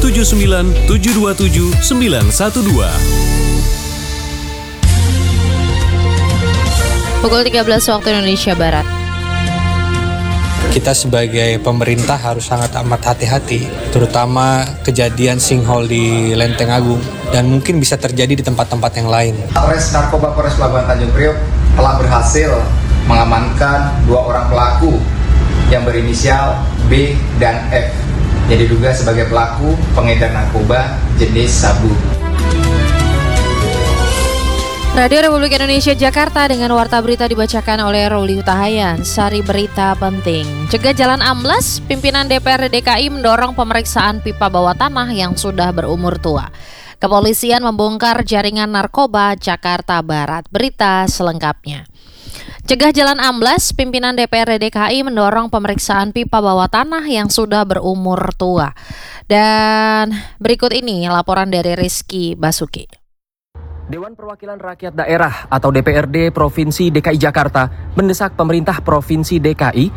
79 727 912. Pukul 13 waktu Indonesia Barat. Kita sebagai pemerintah harus sangat amat hati-hati, terutama kejadian sinkhole di Lenteng Agung, dan mungkin bisa terjadi di tempat-tempat yang lain. Polres Narkoba Polres Pelabuhan Tanjung Priok telah berhasil mengamankan 2 orang pelaku yang berinisial B dan F, yang diduga sebagai pelaku pengedar narkoba jenis sabu. Radio Republik Indonesia Jakarta dengan warta berita dibacakan oleh Ruli Utahayan. Sari berita penting. Cegah jalan amblas, pimpinan DPRD DKI mendorong pemeriksaan pipa bawah tanah yang sudah berumur tua. Kepolisian membongkar jaringan narkoba Jakarta Barat. Berita selengkapnya. Cegah jalan amblas, pimpinan DPRD DKI mendorong pemeriksaan pipa bawah tanah yang sudah berumur tua. Dan berikut ini laporan dari Rizky Basuki. Dewan Perwakilan Rakyat Daerah atau DPRD Provinsi DKI Jakarta mendesak pemerintah Provinsi DKI